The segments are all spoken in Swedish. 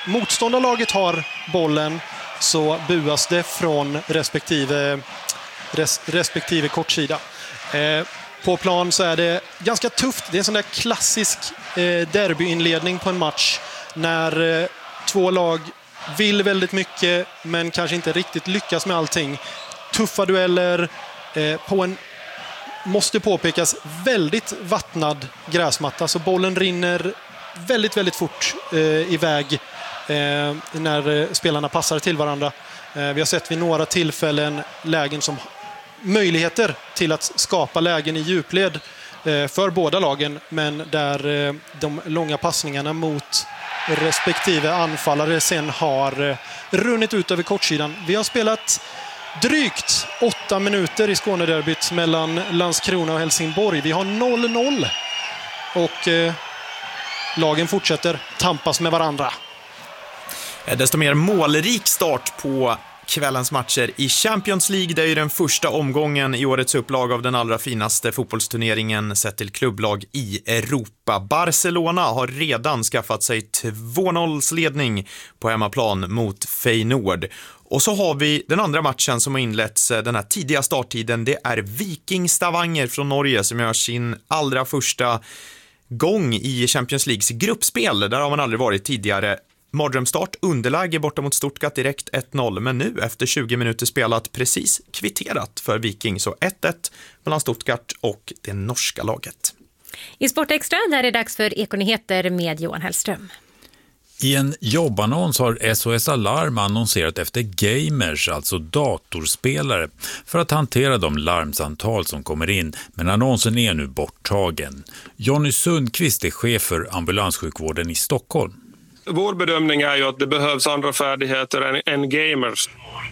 motståndarlaget har bollen så buas det från respektive kortsida. På plan så är det ganska tufft. Det är en sån där klassisk derbyinledning på en match när två lag vill väldigt mycket men kanske inte riktigt lyckas med allting. Tuffa dueller på en, måste påpekas, väldigt vattnad gräsmatta, så bollen rinner väldigt, väldigt fort iväg när spelarna passar till varandra. Vi har sett vid några tillfällen lägen som möjligheter till att skapa lägen i djupled för båda lagen, men där de långa passningarna mot respektive anfallare sen har runnit ut över kortsidan. Vi har spelat drygt 8 minuter i Skånederbyt mellan Landskrona och Helsingborg. Vi har 0-0 och lagen fortsätter tampas med varandra. Desto mer målrik start på kvällens matcher i Champions League. Det är ju den första omgången i årets upplag av den allra finaste fotbollsturneringen sett till klubblag i Europa. Barcelona har redan skaffat sig 2-0-ledning på hemmaplan mot Feyenoord. Och så har vi den andra matchen som har inletts den här tidiga starttiden. Det är Viking Stavanger från Norge som gör sin allra första gång i Champions Leagues gruppspel. Där har man aldrig varit tidigare. Mardrömstart, underläge borta mot Stuttgart direkt 1-0, men nu efter 20 minuter spelat precis kvitterat för Viking, så 1-1 mellan Stuttgart och det norska laget. I Sportextra där är det dags för Ekonyheter med Johan Hellström. I en jobbannons har SOS Alarm annonserat efter gamers, alltså datorspelare, för att hantera de larmsamtal som kommer in, men annonsen är nu borttagen. Jonny Sundqvist är chef för ambulanssjukvården i Stockholm. Vår bedömning är ju att det behövs andra färdigheter än gamers.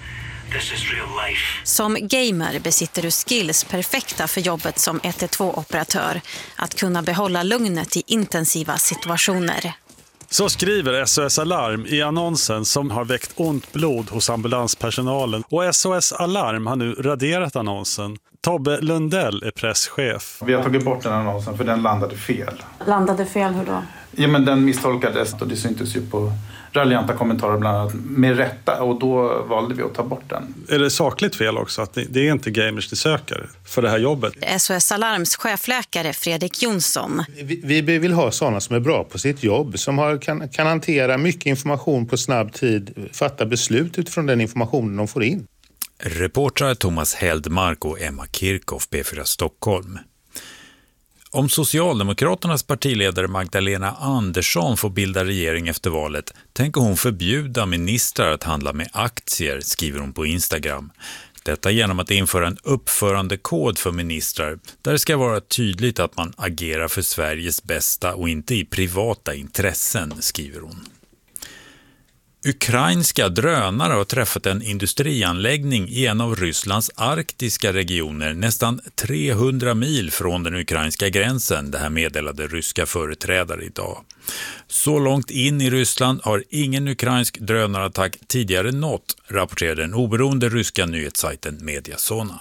Som gamer besitter du skills perfekta för jobbet som 112-operatör. Att kunna behålla lugnet i intensiva situationer. Så skriver SOS Alarm i annonsen som har väckt ont blod hos ambulanspersonalen. Och SOS Alarm har nu raderat annonsen. Tobbe Lundell är presschef. Vi har tagit bort den annonsen för den landade fel. Landade fel, hur då? Ja, men den misstolkades och det syntes ju på raljanta kommentarer bland annat med rätta, och då valde vi att ta bort den. Är det sakligt fel också att det är inte gamers ni söker för det här jobbet? SOS Alarms chefläkare Fredrik Jonsson. Vi vill ha sådana som är bra på sitt jobb, som kan hantera mycket information på snabb tid, fatta beslut utifrån den informationen de får in. Reportrar Thomas Heldmark och Emma Kirchhoff, B4 Stockholm. Om Socialdemokraternas partiledare Magdalena Andersson får bilda regering efter valet tänker hon förbjuda ministrar att handla med aktier, skriver hon på Instagram. Detta genom att införa en uppförandekod för ministrar där det ska vara tydligt att man agerar för Sveriges bästa och inte i privata intressen, skriver hon. Ukrainska drönare har träffat en industrianläggning i en av Rysslands arktiska regioner nästan 300 mil från den ukrainska gränsen, det här meddelade ryska företrädare idag. Så långt in i Ryssland har ingen ukrainsk drönarattack tidigare nått, rapporterade den oberoende ryska nyhetssajten Mediazona.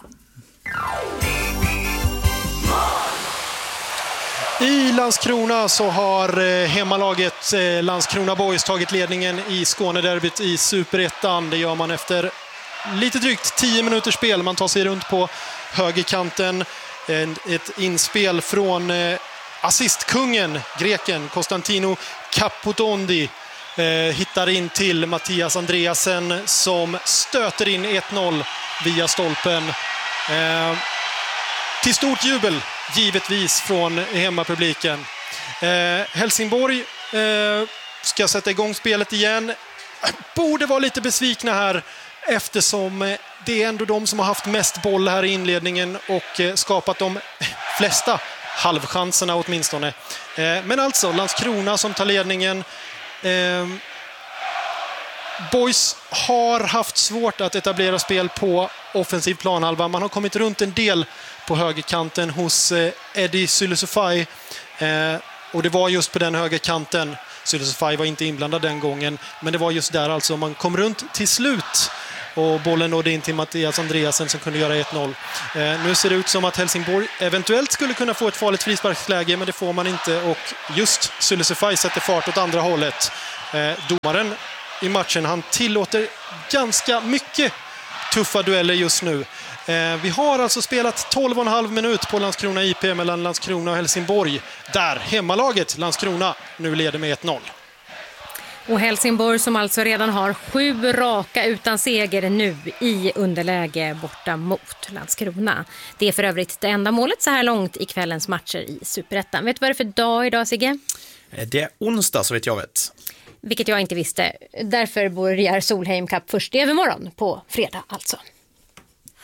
I Landskrona så har hemmalaget Landskrona Boys tagit ledningen i Skånederbyt i Superettan. Det gör man efter lite drygt 10 minuters spel. Man tar sig runt på högerkanten. Ett inspel från assistkungen, greken Konstantino Kapotondi. Hittar in till Mattias Andreasen som stöter in 1-0 via stolpen. Till stort jubel givetvis från hemmapubliken. Helsingborg ska sätta igång spelet igen. Borde vara lite besvikna här eftersom det är ändå de som har haft mest boll här i inledningen och skapat de flesta halvchanserna åtminstone. Men alltså Landskrona som tar ledningen. Boys har haft svårt att etablera spel på offensiv planhalva. Man har kommit runt en del på högerkanten hos Eddie Sylisufaj. Och det var just på den högerkanten. Sylisufaj var inte inblandad den gången. Men det var just där alltså man kom runt till slut. Och bollen nådde in till Mattias Andreasen som kunde göra 1-0. Nu ser det ut som att Helsingborg eventuellt skulle kunna få ett farligt frisparksläge, men det får man inte. Och just Sylisufaj sätter fart åt andra hållet. Domaren i matchen, han tillåter ganska mycket tuffa dueller just nu. Vi har alltså spelat 12,5 minut på Landskrona IP mellan Landskrona och Helsingborg. Där hemmalaget Landskrona nu leder med 1-0. Och Helsingborg som alltså redan har 7 raka utan seger nu i underläge borta mot Landskrona. Det är för övrigt det enda målet så här långt i kvällens matcher i Superettan. Vet du vad det är för dag idag, Sigge? Det är onsdag så vet jag vet. Vilket jag inte visste. Därför börjar Solheim Cup först i övermorgon på fredag alltså.